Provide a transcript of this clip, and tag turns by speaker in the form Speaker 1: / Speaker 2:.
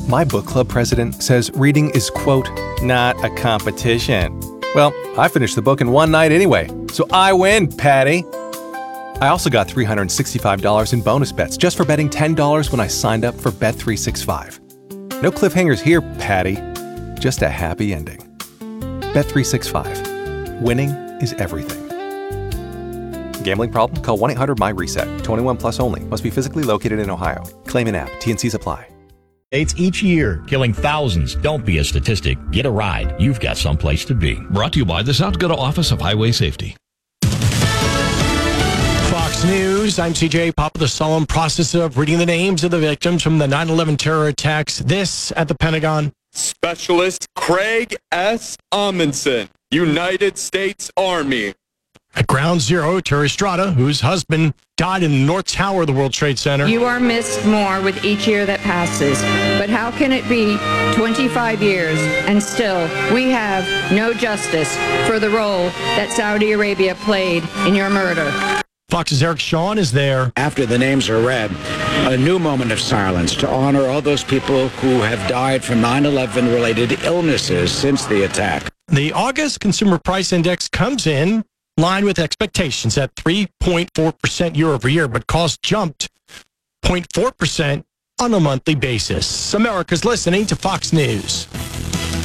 Speaker 1: My book club president says reading is, quote, not a competition. Well, I finished the book in one night anyway, so I win, Patty. I also got $365 in bonus bets just for betting $10 when I signed up for Bet365. No cliffhangers here, Patty. Just a happy ending. Bet365. Winning is everything. Gambling problem? Call 1-800-MY-RESET. 21 plus only. Must be physically located in Ohio. Claim in app. T&Cs apply.
Speaker 2: It's each year, killing thousands. Don't be a statistic. Get a ride. You've got someplace to be.
Speaker 3: Brought to you by the South Dakota Office of Highway Safety.
Speaker 4: Fox News, I'm CJ. Papa. The solemn process of reading the names of the victims from the 9/11 terror attacks. This at the Pentagon.
Speaker 5: Specialist Craig S. Amundsen, United States Army.
Speaker 4: At Ground Zero, Terry Estrada, whose husband died in the North Tower of the World Trade Center.
Speaker 6: You are missed more with each year that passes. But how can it be 25 years and still we have no justice for the role that Saudi Arabia played in your murder?
Speaker 4: Fox's Eric Shawn is there.
Speaker 7: After the names are read, a new moment of silence to honor all those people who have died from 9/11 related illnesses since the attack.
Speaker 4: The August Consumer Price Index comes in line with expectations at 3.4% year over year, but costs jumped 0.4% on a monthly basis. America's listening to Fox News.